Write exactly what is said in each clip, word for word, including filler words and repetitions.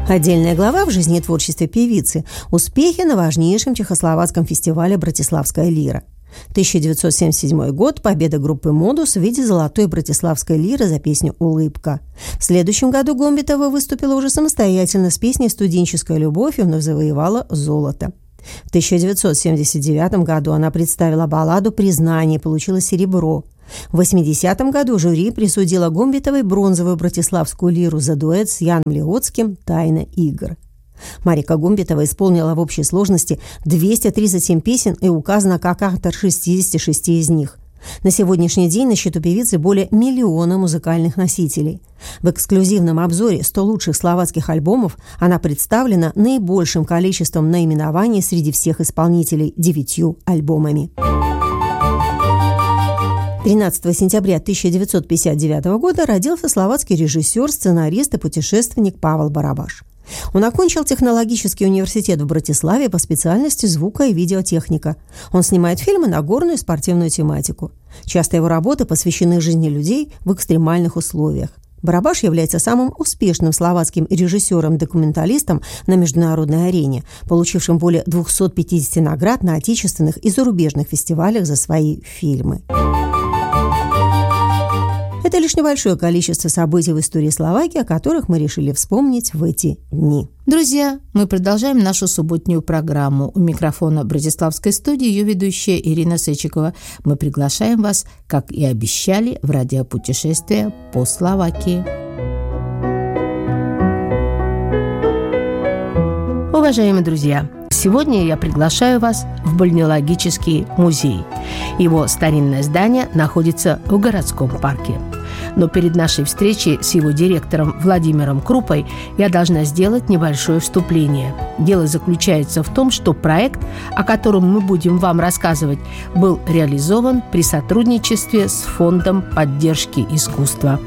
Отдельная глава в жизни и творчестве певицы – успехи на важнейшем чехословацком фестивале «Братиславская лира». тысяча девятьсот семьдесят седьмой год – победа группы «Модус» в виде золотой братиславской лиры за песню «Улыбка». В следующем году Гомбитова выступила уже самостоятельно с песней «Студенческая любовь» и вновь завоевала золото. В тысяча девятьсот семьдесят девятом году она представила балладу «Признание» и получила серебро. В восьмидесятом году жюри присудило Гомбитовой бронзовую братиславскую лиру за дуэт с Яном Леоцким «Тайна игр». Марика Гомбитова исполнила в общей сложности двести тридцать семь песен и указана как автор шестидесяти шести из них. На сегодняшний день на счету певицы более миллиона музыкальных носителей. В эксклюзивном обзоре сто лучших словацких альбомов она представлена наибольшим количеством наименований среди всех исполнителей – девятью альбомами. тринадцатого сентября тысяча девятьсот пятьдесят девятого года родился словацкий режиссер, сценарист и путешественник Павел Барабаш. Он окончил технологический университет в Братиславе по специальности звука и видеотехника. Он снимает фильмы на горную и спортивную тематику. Часто его работы посвящены жизни людей в экстремальных условиях. Барабаш является самым успешным словацким режиссером-документалистом на международной арене, получившим более двухсот пятидесяти наград на отечественных и зарубежных фестивалях за свои фильмы. Это лишь небольшое количество событий в истории Словакии, о которых мы решили вспомнить в эти дни. Друзья, мы продолжаем нашу субботнюю программу. У микрофона Братиславской студии ее ведущая Ирина Сычикова. Мы приглашаем вас, как и обещали, в радиопутешествие по Словакии. Уважаемые друзья, сегодня я приглашаю вас в Бальнеологический музей. Его старинное здание находится в городском парке. Но перед нашей встречей с его директором Владимиром Крупой я должна сделать небольшое вступление. Дело заключается в том, что проект, о котором мы будем вам рассказывать, был реализован при сотрудничестве с Фондом поддержки искусства.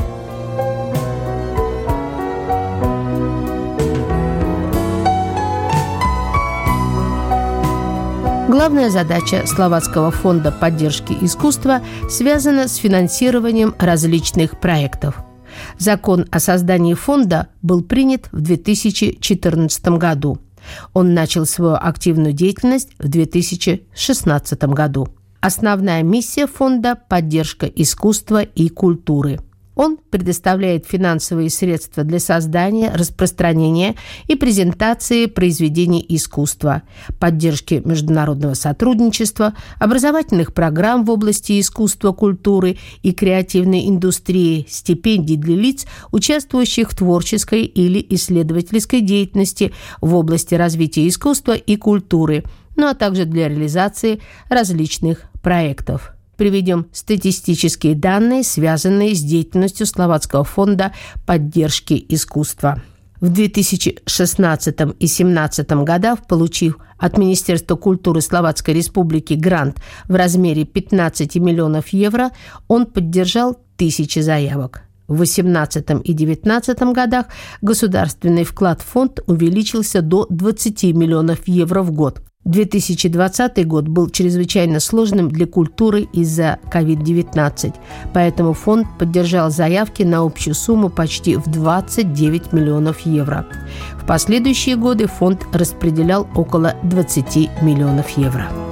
Главная задача Словацкого фонда поддержки искусства связана с финансированием различных проектов. Закон о создании фонда был принят в две тысячи четырнадцатом году. Он начал свою активную деятельность в две тысячи шестнадцатом году. Основная миссия фонда – поддержка искусства и культуры. Он предоставляет финансовые средства для создания, распространения и презентации произведений искусства, поддержки международного сотрудничества, образовательных программ в области искусства, культуры и креативной индустрии, стипендий для лиц, участвующих в творческой или исследовательской деятельности в области развития искусства и культуры, ну а также для реализации различных проектов. Приведем статистические данные, связанные с деятельностью Словацкого фонда поддержки искусства. В две тысячи шестнадцатом и две тысячи семнадцатом годах, получив от Министерства культуры Словацкой Республики грант в размере пятнадцать миллионов евро, он поддержал тысячи заявок. В две тысячи восемнадцатом и две тысячи девятнадцатом годах государственный вклад в фонд увеличился до двадцати миллионов евро в год. две тысячи двадцатый год был чрезвычайно сложным для культуры из-за ковид девятнадцать, поэтому фонд поддержал заявки на общую сумму почти в двадцать девять миллионов евро. В последующие годы фонд распределял около двадцати миллионов евро.